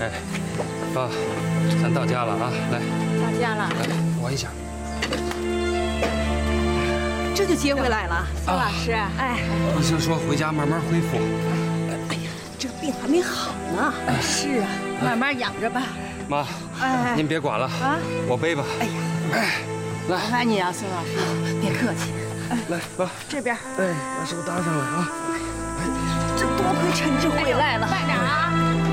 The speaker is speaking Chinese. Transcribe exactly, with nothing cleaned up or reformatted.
哎，爸，咱到家了啊！来， 到家了， 来玩一下。 这就接回来了，宋老师。哎， 医生说回家慢慢恢复。 哎呀，这病还没好呢。是啊，慢慢养着吧。 妈， 哎， 您别管了啊，我背吧。哎呀，哎，来， 麻烦你啊，宋老师，别客气。 来，爸， 这边。 哎，把手搭上来啊。 这多亏陈志回来了， 慢点啊。